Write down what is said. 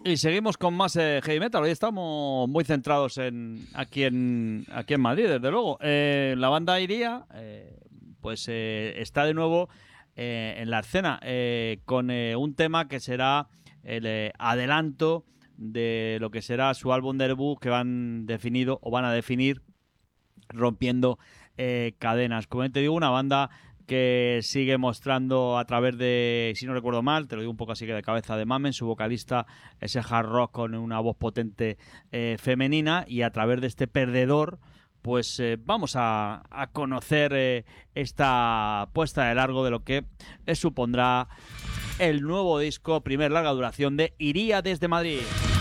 Y seguimos con más heavy metal. Hoy estamos muy centrados aquí en Madrid, desde luego. La banda Iría está de nuevo en la escena con un tema que será el adelanto de lo que será su álbum de debut, que van a definir Rompiendo Cadenas. Como te digo, una banda que sigue mostrando a través de, si no recuerdo mal, te lo digo un poco así que de cabeza, de Mamen, su vocalista, ese hard rock con una voz potente femenina, y a través de este Perdedor pues vamos a conocer esta puesta de largo de lo que supondrá el nuevo disco, primer larga duración de Iría desde Madrid.